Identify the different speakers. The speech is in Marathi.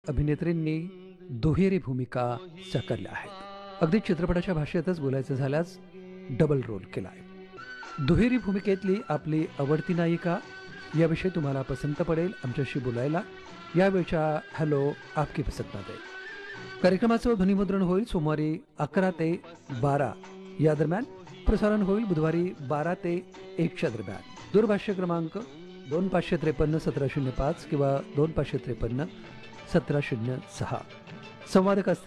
Speaker 1: अभिनेत्रींनी दुहेरी भूमिका साकारल्या आहेत. अगदी चित्रपटाच्या भाषेतच बोलायचं झाल्यास डबल रोल केला आहे. दुहेरी भूमिकेतली आपली आवडती नायिका याविषयी तुम्हाला पसंत पडेल आमच्याशी बोलायला यावेळच्या हॅलो आपकी पसंतमध्ये कार्यक्रमाचं ध्वनिमुद्रण होईल सोमवारी 11 ते 12 या दरम्यान. प्रसारण होईल बुधवारी 12 ते 1च्या दरम्यान. दूरभाष्य क्रमांक 2553 1705 किंवा 2553 1706. संवादक असतील